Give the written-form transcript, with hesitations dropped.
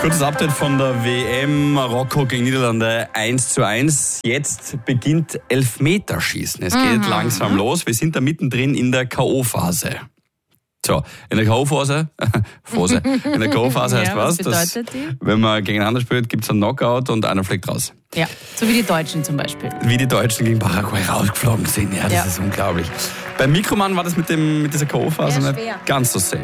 Kurzes Update von der WM. Marokko gegen Niederlande 1:1. Jetzt beginnt Elfmeterschießen. Es geht langsam los. Wir sind da mittendrin in der K.O.-Phase. So, in der K.O.-Phase, in der K.O.-Phase heißt was bedeutet die? Wenn man gegeneinander spielt, gibt es einen Knockout und einer fliegt raus. Ja, so wie die Deutschen zum Beispiel. Wie die Deutschen gegen Paraguay rausgeflogen sind. Ja, das ist unglaublich. Beim Mikroman war das mit dieser K.O.-Phase nicht ganz so safe.